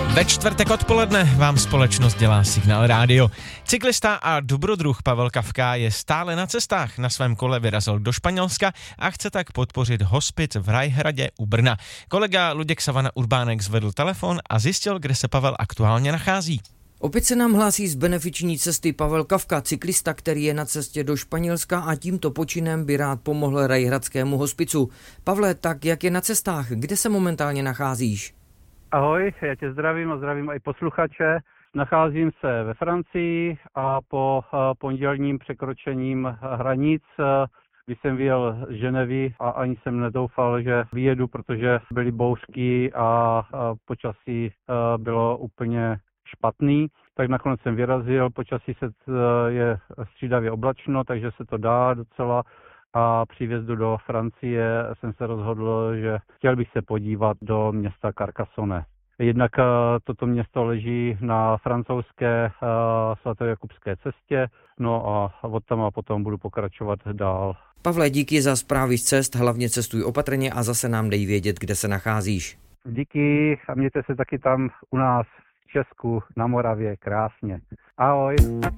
Ve čtvrtek odpoledne vám společnost dělá Signál Rádio. Cyklista a dobrodruh Pavel Kafka je stále na cestách. Na svém kole vyrazil do Španělska a chce tak podpořit hospic v Rajhradě u Brna. Kolega Luděk Savana Urbánek zvedl telefon a zjistil, kde se Pavel aktuálně nachází. Opět se nám hlásí z benefiční cesty Pavel Kafka, cyklista, který je na cestě do Španělska a tímto počinem by rád pomohl Rajhradskému hospicu. Pavle, tak jak je na cestách? Kde se momentálně nacházíš? Ahoj, já tě zdravím a zdravím i posluchače. Nacházím se ve Francii a po pondělním překročením hranic, když jsem vyjel z Ženevy a ani jsem nedoufal, že vyjedu, protože byly bouřky a počasí bylo úplně špatný, tak nakonec jsem vyrazil, počasí je střídavě oblačno, takže se to dá docela a při vjezdu do Francie jsem se rozhodl, že chtěl bych se podívat do města Carcassonne. Jednak toto město leží na francouzské svatojakubské cestě, no a od tam a potom budu pokračovat dál. Pavle, díky za zprávy z cest, hlavně cestuj opatrně a zase nám dej vědět, kde se nacházíš. Díky a mějte se taky tam u nás v Česku, na Moravě, krásně. Ahoj.